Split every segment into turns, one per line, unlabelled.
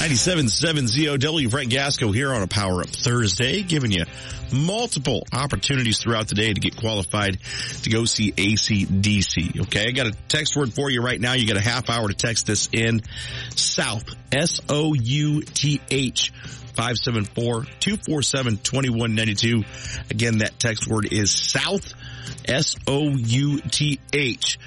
97.7 ZOW, Frank Gasco here on a Power Up Thursday, giving you multiple opportunities throughout the day to get qualified to go see AC/DC. Okay, I got a text word for you right now. You got a half hour to text this in. South, SOUTH, 574-247-2192. Again, that text word is South, SOUTH,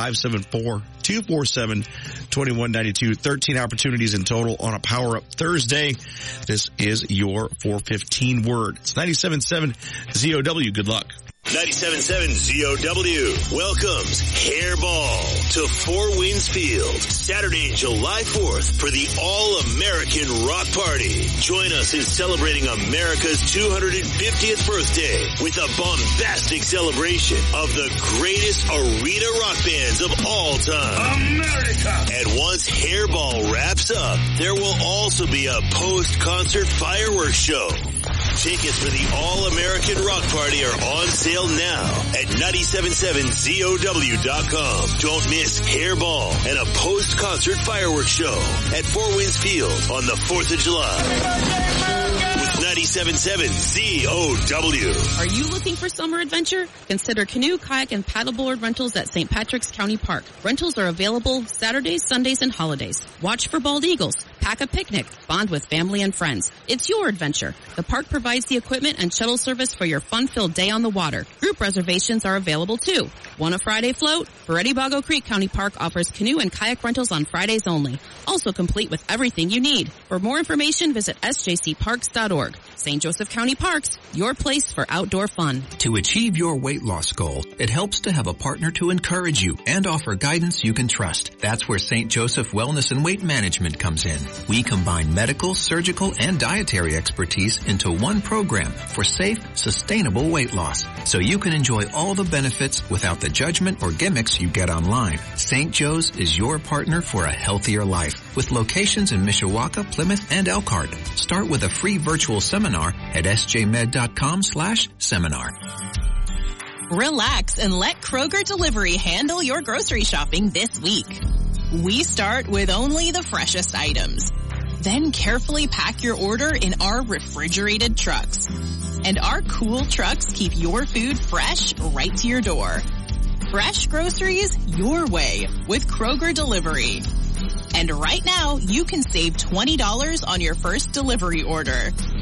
574-247-2192. 13 opportunities in total on a Power Up Thursday. This is your 415 word. It's 97.7 ZOW. Good luck.
97.7 ZOW welcomes Hairball to Four Winds Field, Saturday, July 4th for the All-American Rock Party. Join us in celebrating America's 250th birthday with a bombastic celebration of the greatest arena rock bands of all time. America! And once Hairball wraps up, there will also be a post-concert fireworks show. Tickets for the All-American Rock Party are on sale now at 977ZOW.com. Don't miss Hairball and a post-concert fireworks show at Four Winds Field on the 4th of July. With 97.7 ZOW.
Are you looking for summer adventure? Consider canoe, kayak, and paddleboard rentals at St. Patrick's County Park. Rentals are available Saturdays, Sundays, and holidays. Watch for bald eagles. Pack a picnic. Bond with family and friends. It's your adventure. The park provides the equipment and shuttle service for your fun-filled day on the water. Group reservations are available too. Want a Friday float? Ferretti-Bago Creek County Park offers canoe and kayak rentals on Fridays only. Also complete with everything you need. For more information, visit sjcparks.org. St. Joseph County Parks, your place for outdoor fun.
To achieve your weight loss goal, it helps to have a partner to encourage you and offer guidance you can trust. That's where St. Joseph Wellness and Weight Management comes in. We combine medical, surgical, and dietary expertise into one program for safe, sustainable weight loss, so you can enjoy all the benefits without the judgment or gimmicks you get online. St. Joe's is your partner for a healthier life, with locations in Mishawaka, Plymouth, and Elkhart. Start with a free virtual seminar at sjmed.com/seminar.
Relax and let Kroger Delivery handle your grocery shopping this week. We start with only the freshest items. Then carefully pack your order in our refrigerated trucks. And our cool trucks keep your food fresh right to your door. Fresh groceries your way with Kroger Delivery. And right now, you can save $20 on your first delivery order.